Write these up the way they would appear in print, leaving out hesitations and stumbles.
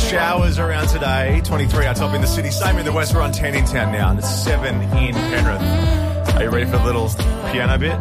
showers around today. 23 our top in the city. Same in the west. We're on 10 in town now. And it's 7 in Penrith. Are you ready for a little piano bit?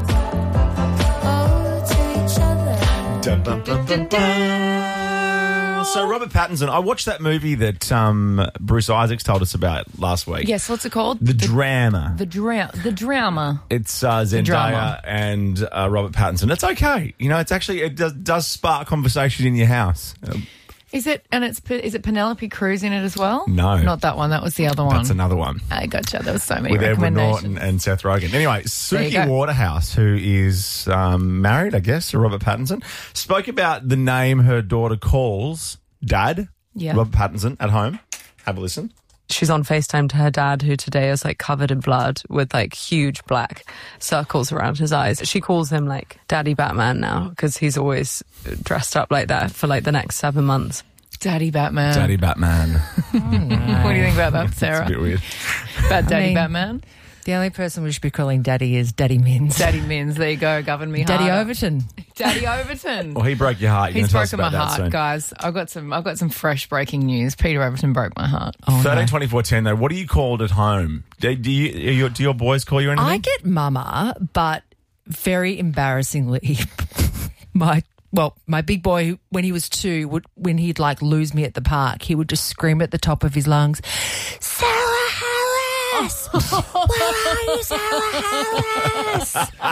Dun, dun, dun, dun, dun. So Robert Pattinson, I watched that movie that Bruce Isaacs told us about last week. Yes, what's it called? The Drama. The drama. It's Zendaya and Robert Pattinson. It's okay. You know, it does spark conversation in your house. Is it Penelope Cruz in it as well? No. Not that one. That was the other one. That's another one. I gotcha. There was so many with Edward recommendations. Norton and Seth Rogen. Anyway, Suki Waterhouse, who is married, I guess, to Robert Pattinson, spoke about the name her daughter calls Dad, Robert Pattinson, at home. Have a listen. She's on FaceTime to her dad, who today is like covered in blood with like huge black circles around his eyes. She calls him like Daddy Batman now because he's always dressed up like that for like the next 7 months. Daddy Batman. Daddy Batman. What do you think about that, Sarah? It's a bit weird. About Daddy Batman? The only person we should be calling Daddy is Daddy Mins. Daddy Mins, there you go, govern me Daddy harder. Overton. Daddy Overton. Well, he broke your heart. He's broken my heart, guys. I've got some fresh breaking news. Peter Overton broke my heart. 13, 24, 10, though. What are you called at home? Do your boys call you anything? I get Mama, but very embarrassingly, my big boy, when he was 2, when he'd like lose me at the park, he would just scream at the top of his lungs, Sarah Harris! Where are you, Sarah Harris?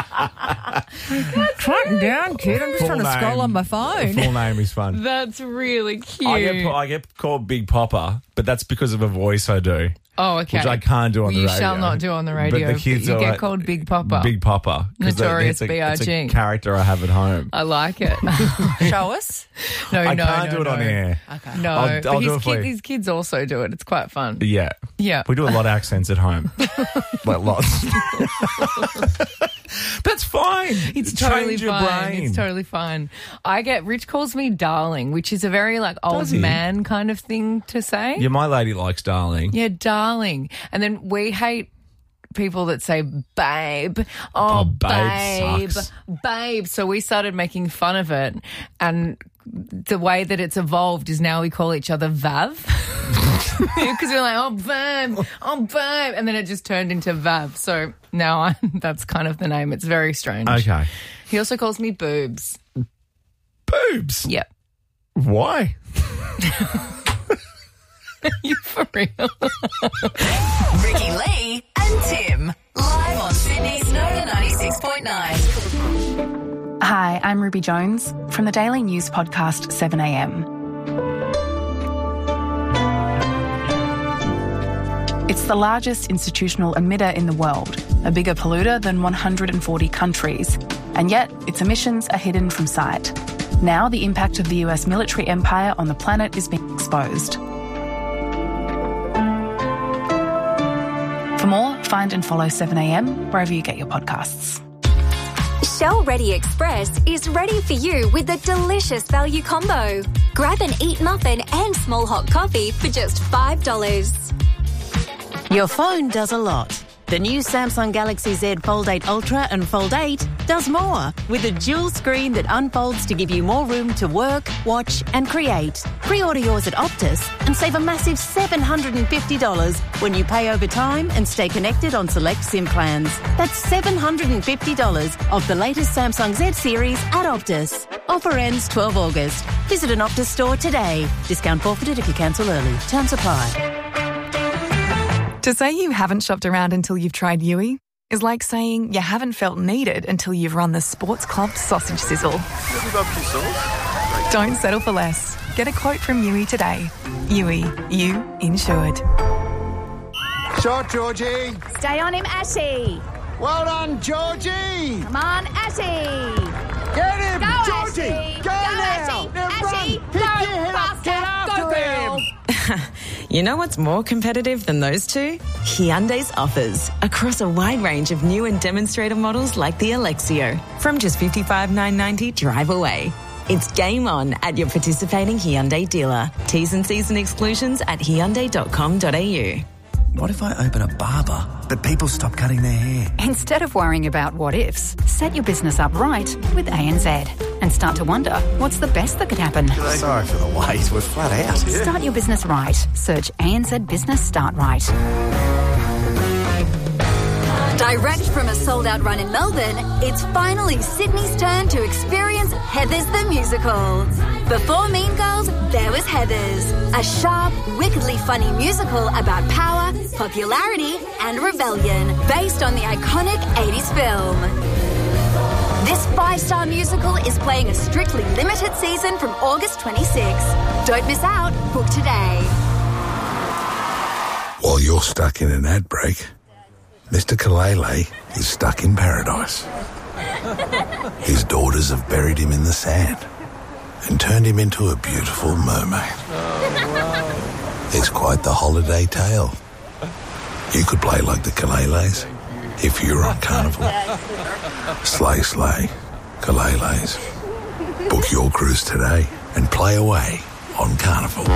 Quiet down, kid. I'm just trying to scroll on my phone. The full name is fun. That's really cute. I get called Big Popper, but that's because of a voice I do. Oh, okay. Which I can't do on the radio. You shall not do on the radio. But the kids you get called Big Popper. Big Popper. Notorious B.I.G. It's a character I have at home. I like it. Show us. I can't do it on air. Okay. No, I'll do it for you. His kids also do it. It's quite fun. Yeah. Yeah. We do a lot of accents at home. Like lots. That's fine. It's totally Change your fine. brain. It's totally fine. Rich calls me darling, which is a very like old man kind of thing to say. Yeah, my lady likes darling. Yeah, darling. And then we hate people that say babe. Oh, babe sucks. Babe. So we started making fun of it. And the way that it's evolved is now we call each other Vav. Because we're like, oh, babe. And then it just turned into Vav. So now that's kind of the name. It's very strange. Okay. He also calls me Boobs. Boobs? Yep. Why? You for real? Ricky Lee and Tim, live on Sydney's Nova 96.9. Hi, I'm Ruby Jones from the daily news podcast 7am. It's the largest institutional emitter in the world, a bigger polluter than 140 countries, and yet its emissions are hidden from sight. Now the impact of the US military empire on the planet is being exposed. For more, find and follow 7am wherever you get your podcasts. Shell Ready Express is ready for you with a delicious value combo. Grab an Eat muffin and small hot coffee for just $5. Your phone does a lot. The new Samsung Galaxy Z Fold 8 Ultra and Fold 8 does more with a dual screen that unfolds to give you more room to work, watch and create. Pre-order yours at Optus and save a massive $750 when you pay over time and stay connected on select SIM plans. That's $750 off the latest Samsung Z series at Optus. Offer ends 12 August. Visit an Optus store today. Discount forfeited if you cancel early. Terms apply. To say you haven't shopped around until you've tried Yui is like saying you haven't felt needed until you've run the Sports Club sausage sizzle. Don't settle for less. Get a quote from Yui today. Yui, you insured. Shot, Georgie. Stay on him, Ashy. Well done, Georgie. Come on, Ashy. Get him, Go, Georgie. Ashy. Go now. Ashy. Ashy. Run. Pick your head up. Get after him. You know what's more competitive than those two? Hyundai's offers across a wide range of new and demonstrator models like the Alexio. From just $55,990 drive away. It's game on at your participating Hyundai dealer. T's and C's and exclusions at Hyundai.com.au. What if I open a barber, but people stop cutting their hair? Instead of worrying about what ifs, set your business up right with ANZ and start to wonder what's the best that could happen. Sorry for the wait, we're flat out. Start your business right. Search ANZ Business Start Right. Direct from a sold-out run in Melbourne, it's finally Sydney's turn to experience Heathers the Musical. Before Mean Girls, there was Heathers, a sharp, wickedly funny musical about power, popularity and rebellion, based on the iconic 80s film. This 5-star musical is playing a strictly limited season from August 26. Don't miss out. Book today. While you're stuck in an ad break, Mr. Kalele is stuck in paradise. His daughters have buried him in the sand and turned him into a beautiful mermaid. Oh, wow. It's quite the holiday tale. You could play like the Kaleles if you were on Carnival. Slay, slay, Kaleles. Book your cruise today and play away on Carnival.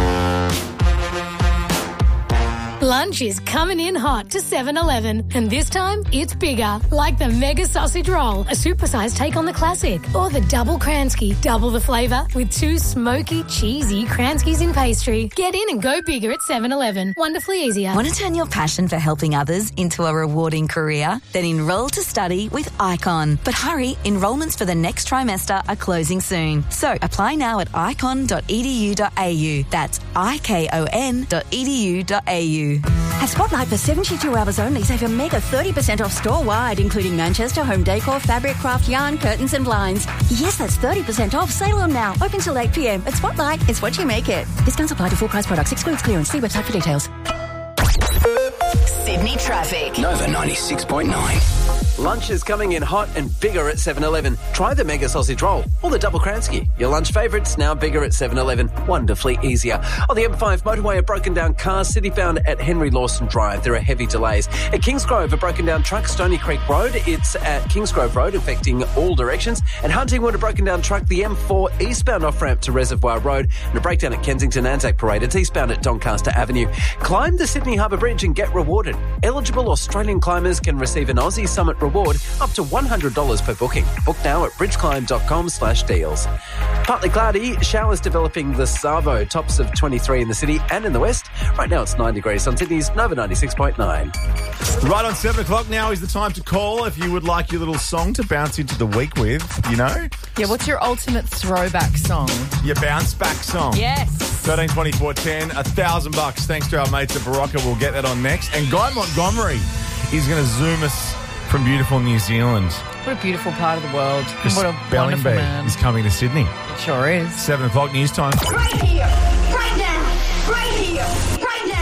Lunch is coming in hot to 7-Eleven, and this time it's bigger, like the Mega Sausage Roll, a supersized take on the classic, or the Double Kransky, double the flavour with 2 smoky, cheesy Kranskys in pastry. Get in and go bigger at 7-Eleven. Wonderfully easier. Want to turn your passion for helping others into a rewarding career? Then enrol to study with ICON. But hurry, enrolments for the next trimester are closing soon. So apply now at icon.edu.au. That's icon.edu.au. At Spotlight for 72 hours only, save a mega 30% off store-wide, including Manchester, home decor, fabric, craft, yarn, curtains and blinds. Yes, that's 30% off. Sale on now. Open till 8 p.m. At Spotlight, it's what you make it. Discounts apply to full price products. Excludes clearance. See website for details. Sydney traffic. Nova 96.9. Lunch is coming in hot and bigger at 7-Eleven. Try the Mega Sausage Roll or the Double Kransky. Your lunch favourites now bigger at 7-Eleven. Wonderfully easier. On the M5 motorway, a broken down car citybound at Henry Lawson Drive. There are heavy delays. At Kingsgrove, a broken down truck, Stony Creek Road. It's at Kingsgrove Road, affecting all directions. At Huntingwood, a broken down truck, the M4 eastbound off-ramp to Reservoir Road. And a breakdown at Kensington Anzac Parade. It's eastbound at Doncaster Avenue. Climb the Sydney Harbour Bridge and get rewarded. Eligible Australian climbers can receive an Aussie Summit reward up to $100 per booking. Book now at bridgeclimb.com/deals. Partly cloudy, showers developing the Savo, tops of 23 in the city and in the west. Right now it's 9 degrees on Sydney's Nova 96.9. Right on 7 o'clock now is the time to call if you would like your little song to bounce into the week with, you know? Yeah, what's your ultimate throwback song? Your bounce back song. Yes. 13 24 10, $1,000 thanks to our mates at Barocca. We'll get that on next. And Guy Montgomery is going to zoom us from beautiful New Zealand. What a beautiful part of the world. What a Spelling wonderful Bee man. is coming to Sydney. It sure is. 7 o'clock news time. Right here, right now, right here, right now.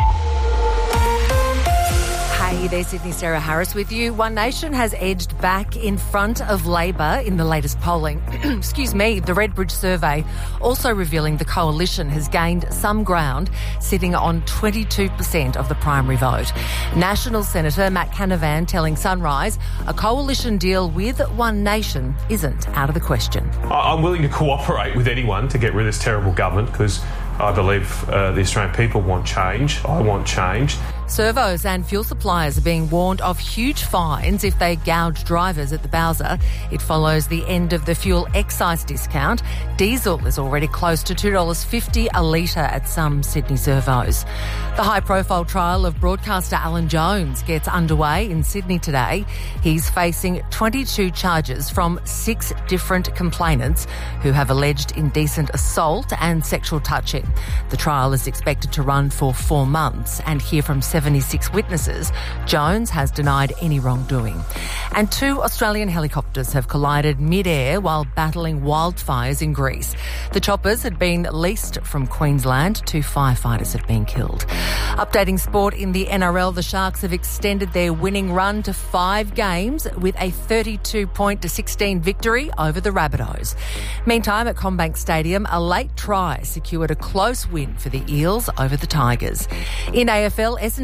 Hey there, Sydney, Sarah Harris with you. One Nation has edged back in front of Labor in the latest polling. Excuse me, the Redbridge survey also revealing the coalition has gained some ground, sitting on 22% of the primary vote. National Senator Matt Canavan telling Sunrise a coalition deal with One Nation isn't out of the question. I'm willing to cooperate with anyone to get rid of this terrible government because I believe the Australian people want change. I want change. Servos and fuel suppliers are being warned of huge fines if they gouge drivers at the Bowser. It follows the end of the fuel excise discount. Diesel is already close to $2.50 a litre at some Sydney servos. The high-profile trial of broadcaster Alan Jones gets underway in Sydney today. He's facing 22 charges from 6 different complainants who have alleged indecent assault and sexual touching. The trial is expected to run for 4 months and hear from 76 witnesses. Jones has denied any wrongdoing. And 2 Australian helicopters have collided mid-air while battling wildfires in Greece. The choppers had been leased from Queensland. 2 firefighters have been killed. Updating sport in the NRL, the Sharks have extended their winning run to 5 games with a 32-16 victory over the Rabbitohs. Meantime, at CommBank Stadium, a late try secured a close win for the Eels over the Tigers. In AFL, Essendon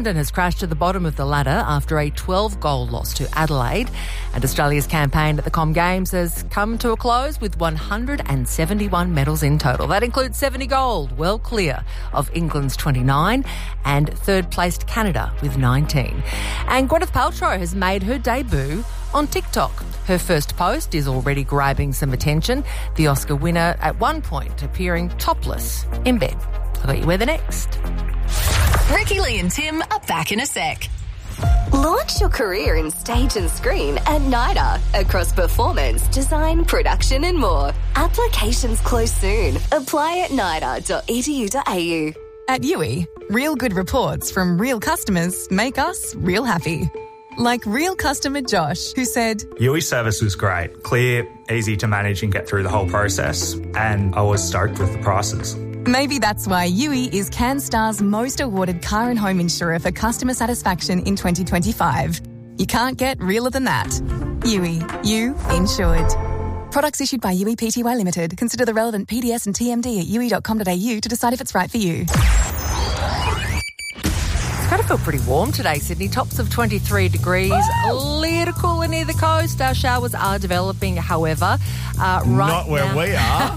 Essendon has crashed to the bottom of the ladder after a 12-goal loss to Adelaide. And Australia's campaign at the Com Games has come to a close with 171 medals in total. That includes 70 gold, well clear of England's 29, and third-placed Canada with 19. And Gwyneth Paltrow has made her debut on TikTok. Her first post is already grabbing some attention. The Oscar winner at one point appearing topless in bed. I'll let you wear the next. Ricky Lee and Tim are back in a sec. Launch your career in stage and screen at NIDA across performance, design, production and more. Applications close soon. Apply at nida.edu.au. At Yui, real good reports from real customers make us real happy. Like real customer Josh, who said, Yui's service was great, clear, easy to manage and get through the whole process, and I was stoked with the prices. Maybe that's why Yui is CanStar's most awarded car and home insurer for customer satisfaction in 2025. You can't get realer than that. Yui, you insured. Products issued by Yui Pty Limited. Consider the relevant PDS and TMD at yui.com.au to decide if it's right for you. It's going to feel pretty warm today, Sydney. Tops of 23 degrees. A little cooler near the coast. Our showers are developing, however. Not where we are.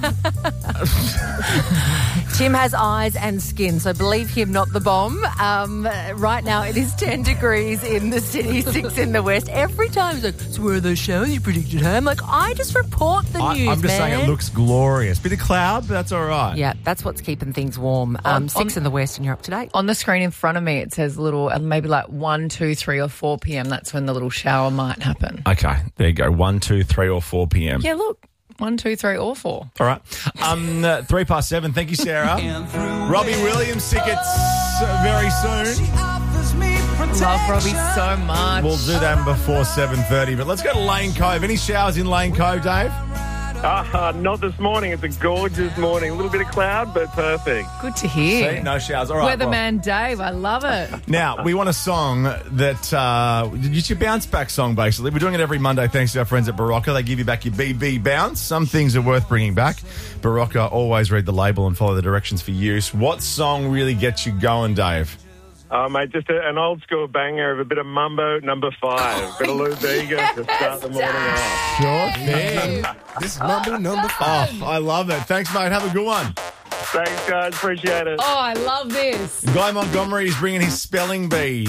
Tim has eyes and skin, so believe him, not the bomb. Right now it is 10 degrees in the city, 6 in the west. Every time he's like, so where are those showers you predicted, huh? I'm like, I just report the news, I'm just saying it looks glorious. Bit of cloud, but that's all right. Yeah, that's what's keeping things warm. 6 in the west and you're up to date. On the screen in front of me, it says little, maybe like 1, 2, 3 or 4 p.m. That's when the little shower might happen. Okay, there you go. 1, 2, 3 or 4 p.m. Yeah, look. 1, 2, 3 or 4. All right. 7:03. Thank you, Sarah. Robbie Williams tickets very soon. Love Robbie so much. We'll do that before 7:30. But let's go to Lane Cove. Any showers in Lane Cove, Dave? Not this morning. It's a gorgeous morning. A little bit of cloud, but perfect. Good to hear. See, no showers. All right. Weatherman Dave, I love it. Now, we want a song that, it's your bounce back song, basically. We're doing it every Monday thanks to our friends at Barocca. They give you back your BB bounce. Some things are worth bringing back. Barocca, always read the label and follow the directions for use. What song really gets you going, Dave? Mate, just an old school banger of a bit of Mambo number 5. Bit of Lou Bega to start the morning off. Sure thing. This is Mambo number 5. Oh, I love it. Thanks, mate. Have a good one. Thanks, guys. Appreciate it. Oh, I love this. Guy Montgomery is bringing his spelling bee.